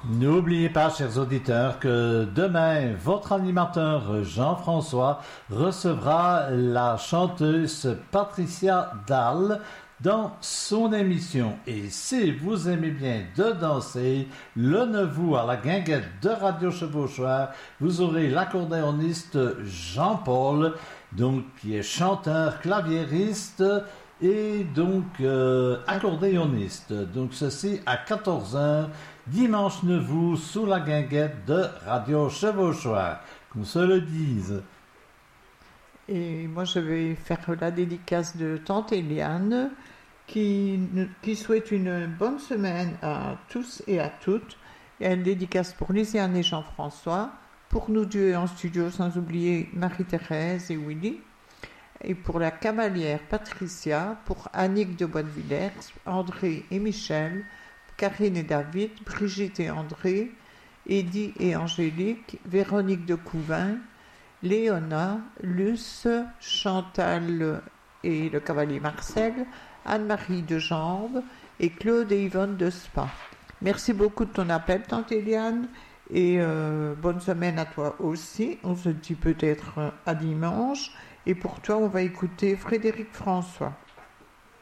N'oubliez pas, chers auditeurs, que demain, votre animateur Jean-François recevra la chanteuse Patricia Dalle dans son émission. Et si vous aimez bien de danser, le 9 août à la guinguette de Radio Chevauchoir, vous aurez l'accordéoniste Jean-Paul, donc qui est chanteur, claviériste et donc accordéoniste. Donc ceci à 14h. Dimanche 9 août, sous la guinguette de Radio Chevauchoir, qu'on se le dise. Et moi, je vais faire la dédicace de Tante Eliane, qui souhaite une bonne semaine à tous et à toutes. Et une dédicace pour Lysiane et Jean-François, pour nous deux en studio, sans oublier Marie-Thérèse et Willy. Et pour la cavalière Patricia, pour Annick de Bois-de-Villers, André et Michel, Karine et David, Brigitte et André, Eddy et Angélique, Véronique de Couvin, Léona, Luce, Chantal et le cavalier Marcel, Anne-Marie de Jambes et Claude et Yvonne de Spa. Merci beaucoup de ton appel, Tante Eliane, et bonne semaine à toi aussi. On se dit peut-être à dimanche. Et pour toi, on va écouter Frédéric François.